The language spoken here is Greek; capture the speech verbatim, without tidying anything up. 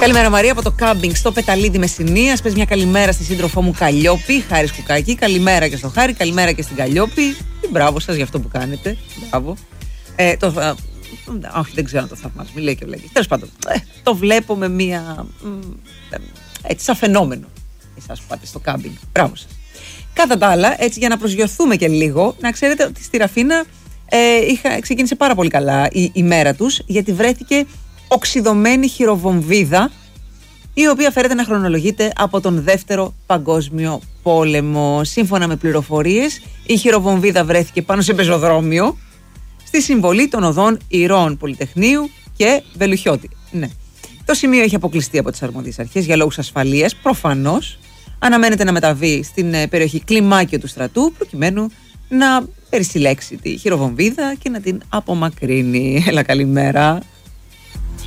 Καλημέρα Μαρία από το κάμπινγκ στο Πεταλίδι Μεσσηνίας. Πες μια καλημέρα στη σύντροφό μου Καλλιόπη, Χάρη Σκουκάκη. Καλημέρα και στο Χάρη, καλημέρα και στην Καλλιόπη. Μπράβο σας για αυτό που κάνετε. Μπράβο. Ε, το, α, όχι, δεν ξέρω αν το θαυμάζω, μη λέει και βλέπει. Τέλος πάντων, ε, το βλέπω με μια. Ε, έτσι, σαν φαινόμενο. Εσάς που πάτε στο κάμπινγκ. Μπράβο σας. Κατά τα άλλα, έτσι για να προσγειωθούμε και λίγο, να ξέρετε ότι στη Ραφίνα ε, είχα, ξεκίνησε πάρα πολύ καλά η, η μέρα τους, γιατί βρέθηκε οξυδωμένη χειροβομβίδα, η οποία φέρεται να χρονολογείται από τον Δεύτερο Παγκόσμιο Πόλεμο. Σύμφωνα με πληροφορίες, η χειροβομβίδα βρέθηκε πάνω σε πεζοδρόμιο, στη συμβολή των οδών Ηρώων Πολυτεχνείου και Βελουχιώτη. Ναι. Το σημείο έχει αποκλειστεί από τις αρμόδιες αρχές για λόγους ασφαλείας, προφανώς. Αναμένεται να μεταβεί στην περιοχή Κλιμάκιο του στρατού, προκειμένου να περισυλλέξει τη χειροβομβίδα και να την απομακρύνει. Έλα, καλημέρα.